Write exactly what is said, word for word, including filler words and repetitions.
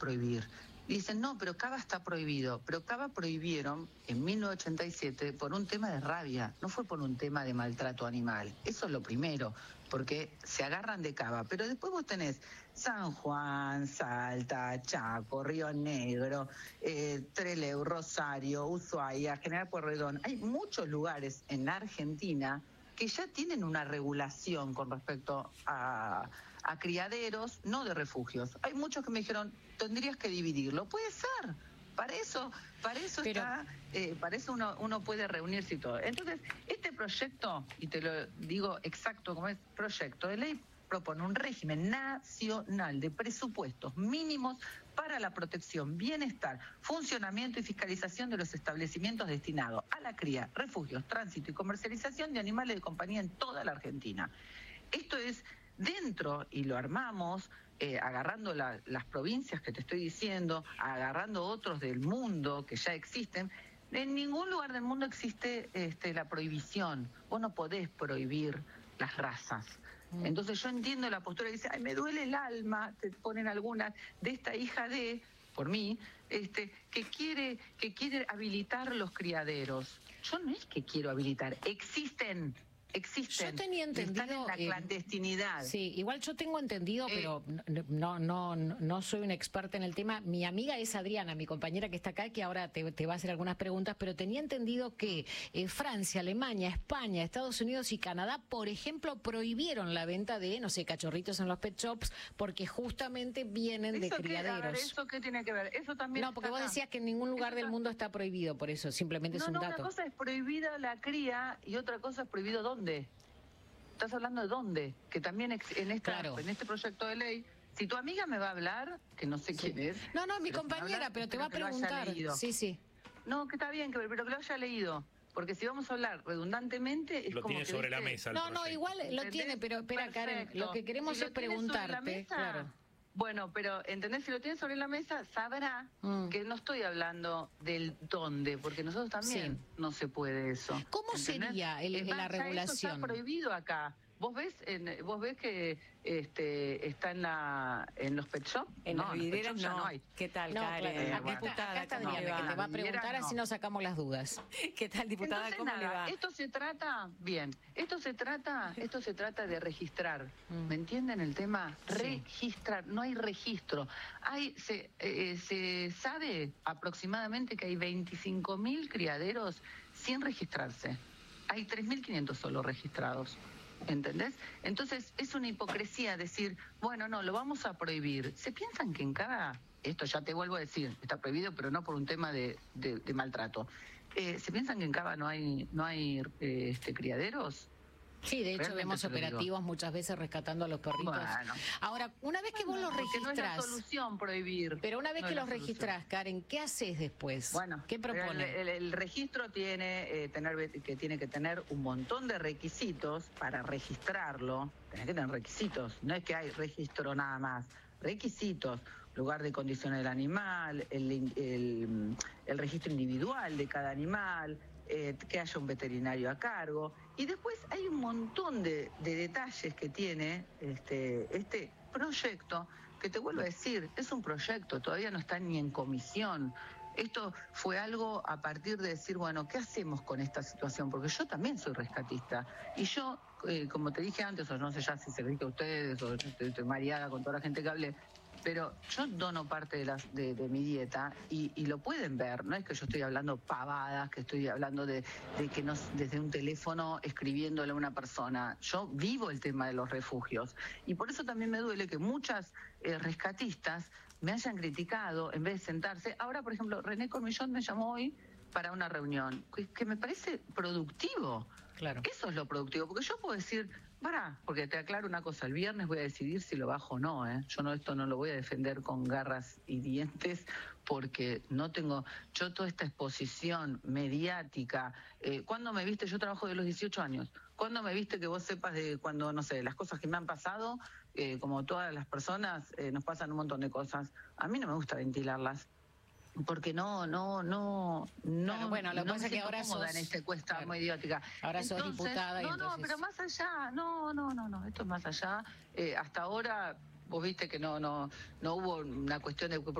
prohibir. Y dicen, no, pero Cava está prohibido. Pero Cava prohibieron en mil novecientos ochenta y siete por un tema de rabia, no fue por un tema de maltrato animal. Eso es lo primero, porque se agarran de Cava. Pero después vos tenés San Juan, Salta, Chaco, Río Negro, eh, Trelew, Rosario, Ushuaia, General Pueyrredón. Hay muchos lugares en la Argentina que ya tienen una regulación con respecto a, a criaderos, no de refugios. Hay muchos que me dijeron, tendrías que dividirlo. Puede ser, para eso, para eso Pero... está, eh, para eso uno, uno puede reunirse y todo. Entonces, este proyecto, y te lo digo exacto como es, proyecto de ley, propone un régimen nacional de presupuestos mínimos para la protección, bienestar, funcionamiento y fiscalización de los establecimientos destinados a la cría, refugios, tránsito y comercialización de animales de compañía en toda la Argentina. Esto es dentro, y lo armamos eh, agarrando la, las provincias que te estoy diciendo, agarrando otros del mundo que ya existen. En ningún lugar del mundo existe este, la prohibición. Vos no podés prohibir las razas. Entonces yo entiendo la postura que dice, ay, me duele el alma, te ponen algunas, de esta hija de, por mí, este, que quiere, que quiere habilitar los criaderos. Yo no es que quiero habilitar, existen. Existen. Yo tenía entendido están en la clandestinidad. Eh, sí, igual yo tengo entendido, eh, pero no, no, no, no soy una experta en el tema. Mi amiga es Adriana, mi compañera que está acá, que ahora te, te va a hacer algunas preguntas, pero tenía entendido que eh, Francia, Alemania, España, Estados Unidos y Canadá, por ejemplo, prohibieron la venta de, no sé, cachorritos en los pet shops, porque justamente vienen de criaderos. Qué, ver, ¿Eso qué tiene que ver? Eso también. No, porque vos acá. decías que en ningún lugar eso del mundo está prohibido, por eso simplemente no, es un no, dato. Una cosa es prohibida la cría y otra cosa es prohibido dónde. ¿Dónde? Estás hablando de dónde, que también en, esta, claro. en este proyecto de ley, si tu amiga me va a hablar, que no sé sí. quién es. No, no, mi compañera, hablar, pero te va a preguntar. Sí, sí. No, que está bien, que, pero que lo haya leído. Porque si vamos a hablar redundantemente es lo como tiene que sobre ¿viste? la mesa. No, no, igual lo ¿entendés? Tiene, pero espera, Karen, lo que queremos si es preguntarte, mesa, claro. Bueno, pero ¿entendés? Si lo tienes sobre la mesa, sabrá mm. que no estoy hablando del dónde, porque nosotros también sí. no se puede eso. ¿Cómo ¿entendés? sería el, más, la regulación? Eso está prohibido acá. ¿Vos ves en, vos ves que este está en la en los pet shops? En no, las vidrieras no. no hay. ¿Qué tal, no, Karen? Claro. Eh, acá, bueno. diputada, acá está Adriana, que te va a preguntar, no. así nos sacamos las dudas. ¿Qué tal, diputada? Entonces, ¿Cómo nada, le va? Esto se trata, bien, esto se trata, esto se trata de registrar. Mm. ¿Me entienden el tema? Sí. Registrar, no hay registro. Hay se eh, se sabe aproximadamente que hay veinticinco mil criaderos sin registrarse. Hay tres mil quinientos solo registrados. ¿Entendés? Entonces es una hipocresía decir, bueno, no, lo vamos a prohibir. ¿Se piensan que en cada, esto ya te vuelvo a decir, está prohibido, pero no por un tema de, de, de maltrato? Eh, ¿Se piensan que en Cava no hay, no hay eh, este, criaderos? Sí, de hecho vemos operativos muchas veces rescatando a los perritos. Bueno. Ahora, una vez que bueno, vos los registrás... no es la solución prohibir. Pero una vez no que los registrás, Karen, ¿qué haces después? Bueno, ¿qué propone? El, el, el registro tiene, eh, tener, que tiene que tener un montón de requisitos para registrarlo. Tenés que tener requisitos, no es que hay registro nada más. Requisitos, lugar de condición del animal, el, el, el registro individual de cada animal, eh, que haya un veterinario a cargo. Y después hay un montón de, de detalles que tiene este, este proyecto, que te vuelvo a decir, es un proyecto, todavía no está ni en comisión. Esto fue algo a partir de decir, bueno, ¿qué hacemos con esta situación? Porque yo también soy rescatista. Y yo, eh, como te dije antes, o no sé ya si se lo dije a ustedes, o estoy, estoy mareada con toda la gente que hablé, pero yo dono parte de, las, de, de mi dieta y, y lo pueden ver. No es que yo estoy hablando pavadas, que estoy hablando de, de que no, desde un teléfono escribiéndole a una persona. Yo vivo el tema de los refugios. Y por eso también me duele que muchas eh, rescatistas me hayan criticado en vez de sentarse. Ahora, por ejemplo, René Cormillón me llamó hoy para una reunión, que, que me parece productivo. Claro. Eso es lo productivo, porque yo puedo decir, para, porque te aclaro una cosa, el viernes voy a decidir si lo bajo o no, ¿eh? Yo no esto no lo voy a defender con garras y dientes, porque no tengo, yo toda esta exposición mediática, eh, ¿cuándo me viste? Yo trabajo de los dieciocho años, ¿cuándo me viste que vos sepas de cuando, no sé, las cosas que me han pasado, eh, como todas las personas, eh, nos pasan un montón de cosas, a mí no me gusta ventilarlas. Porque no, no, no, no. Claro, bueno, lo que no pasa es que ahora sos, en esta cuesta claro, muy idiótica. Ahora entonces, sos diputada. No, y entonces... no, pero más allá, no, no, no, no, esto es más allá. Eh, hasta ahora, vos viste que no, no, no hubo una cuestión de